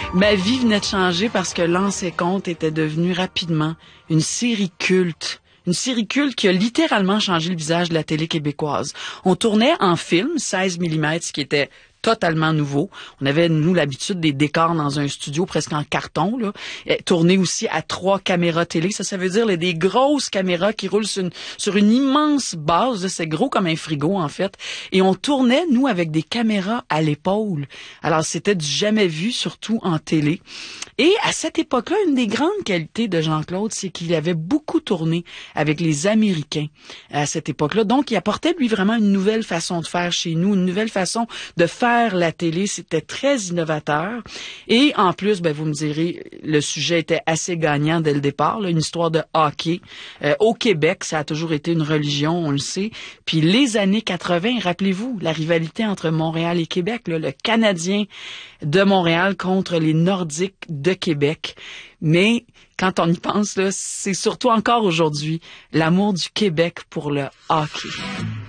Ma vie venait de changer parce que Lance et Compte était devenu rapidement une série culte. Une série culte qui a littéralement changé le visage de la télé québécoise. On tournait en film 16 mm, ce qui était totalement nouveau. On avait, nous, l'habitude des décors dans un studio presque en carton, là. Tourné aussi à 3 caméras télé. Ça veut dire des grosses caméras qui roulent sur une immense base. C'est gros comme un frigo, en fait. Et on tournait, nous, avec des caméras à l'épaule. Alors, c'était du jamais vu, surtout en télé. Et à cette époque-là, une des grandes qualités de Jean-Claude, c'est qu'il avait beaucoup tourné avec les Américains à cette époque-là. Donc, il apportait, lui, vraiment une nouvelle façon de faire chez nous, une nouvelle façon de faire la télé. C'était très innovateur. Et en plus, vous me direz, le sujet était assez gagnant dès le départ, là, une histoire de hockey. Au Québec, ça a toujours été une religion, on le sait. Puis les années 80, rappelez-vous, la rivalité entre Montréal et Québec, là, le Canadien de Montréal contre les Nordiques de Québec. Mais quand on y pense, là, c'est surtout encore aujourd'hui l'amour du Québec pour le hockey.